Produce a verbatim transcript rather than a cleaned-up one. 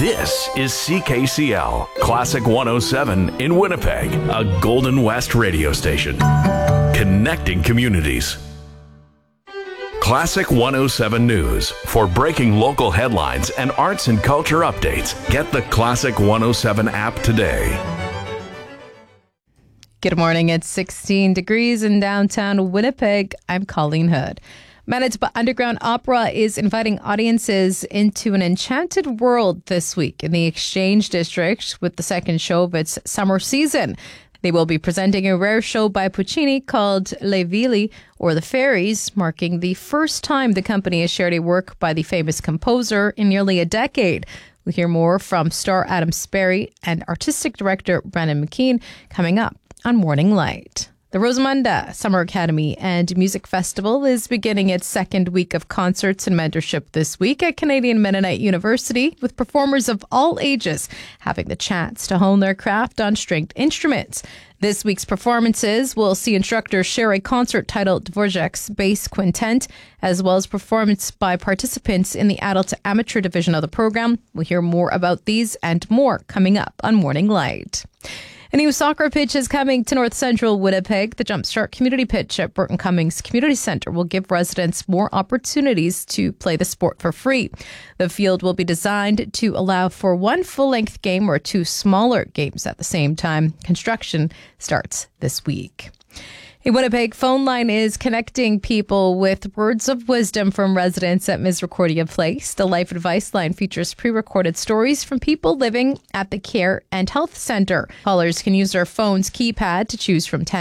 This is C K C L, Classic one oh seven in Winnipeg, a Golden West radio station. Connecting communities. Classic one oh seven News. For breaking local headlines and arts and culture updates, get the Classic one oh seven app today. Good morning. It's sixteen degrees in downtown Winnipeg. I'm Colleen Hood. Manitoba Underground Opera is inviting audiences into an enchanted world this week in the Exchange District with the second show of its summer season. They will be presenting a rare show by Puccini called Le Villi, or The Fairies, marking the first time the company has shared a work by the famous composer in nearly a decade. We'll hear more from star Adam Sperry and artistic director Brandon McKean coming up on Morning Light. The Rosamunda Summer Academy and Music Festival is beginning its second week of concerts and mentorship this week at Canadian Mennonite University, with performers of all ages having the chance to hone their craft on stringed instruments. This week's performances will see instructors share a concert titled Dvorak's Bass Quintet, as well as performance by participants in the adult to amateur division of the program. We'll hear more about these and more coming up on Morning Light. A new soccer pitch is coming to North Central Winnipeg. The Jumpstart Community Pitch at Burton Cummings Community Centre will give residents more opportunities to play the sport for free. The field will be designed to allow for one full-length game or two smaller games at the same time. Construction starts this week. A Winnipeg phone line is connecting people with words of wisdom from residents at Misericordia Place. The Life Advice line features pre-recorded stories from people living at the Care and Health Centre. Callers can use their phone's keypad to choose from ten